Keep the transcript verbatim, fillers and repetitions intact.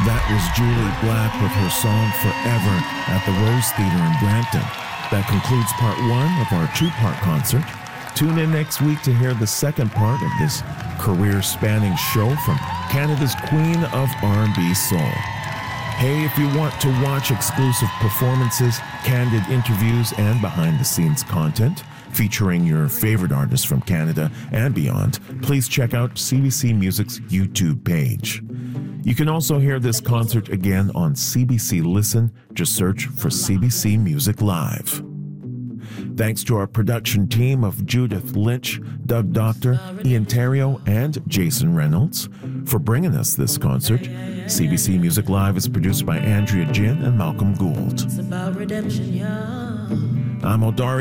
That was Julie Black with her song Forever at the Rose Theatre in Brampton. That concludes part one of our two-part concert. Tune in next week to hear the second part of this career-spanning show from Canada's Queen of R and B Soul. Hey, if you want to watch exclusive performances, candid interviews, and behind-the-scenes content featuring your favorite artists from Canada and beyond, please check out C B C Music's YouTube page. You can also hear this concert again on C B C Listen. Just search for C B C Music Live. Thanks to our production team of Judith Lynch, Doug Doctor, Ian Terrio, and Jason Reynolds for bringing us this concert. C B C Music Live is produced by Andrea Jin and Malcolm Gould. I'm O'Dari.